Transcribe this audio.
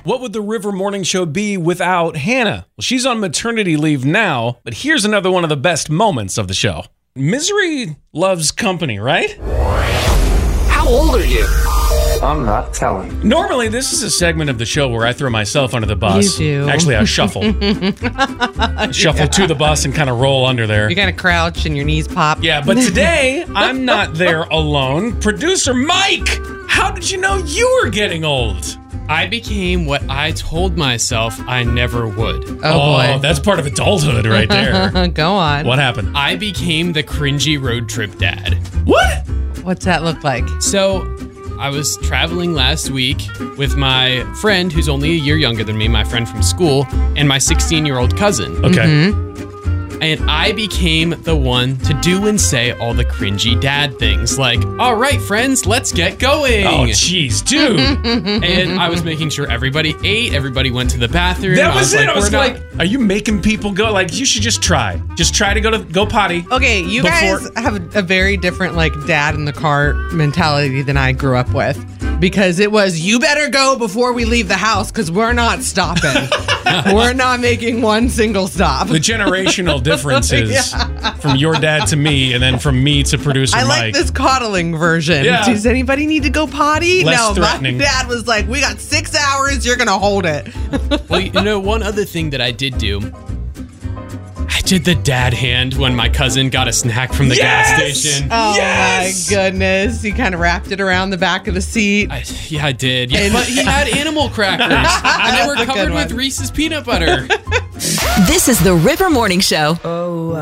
What would the River Morning Show be without Hannah? Well, she's on maternity leave now, but here's another one of the best moments of the show. Misery loves company, right? How old are you? I'm not telling. Normally, this is a segment of the show where I throw myself under the bus. You do. Actually, I shuffle. Shuffle to the bus and kind of roll under there. You kind of crouch and your knees pop. Yeah, but today, I'm not there alone. Producer Mike, how did you know you were getting old? I became what I told myself I never would. Oh, boy. That's part of adulthood right there. Go on. What happened? I became the cringy road trip dad. What? What's that look like? So, I was traveling last week with my friend who's only a year younger than me, my friend from school, and my 16-year-old cousin. Okay. Mm-hmm. And I became the one to do and say all the cringy dad things, like, all right, friends, let's get going. Oh, jeez, dude. And I was making sure everybody ate, everybody went to the bathroom. That was it. I was "We're like, are you making people go? Like, you should just try. Just try to go potty. Okay, you guys have a very different, like, dad in the car mentality than I grew up with. Because it was, you better go before we leave the house because we're not stopping. We're not making one single stop. The generational differences from your dad to me and then from me to producer Mike. I like this coddling version. Yeah. Does anybody need to go potty? Less No, threatening. my dad was like, we got 6 hours, you're going to hold it. Well, you know, one other thing that I did do, I did the dad hand when my cousin got a snack from the gas station. Oh, Yes! my goodness. He kind of wrapped it around the back of the seat. I did. Yeah, but he had animal crackers, and they were That's a covered good with one. Reese's peanut butter. This is the River Morning Show. Oh,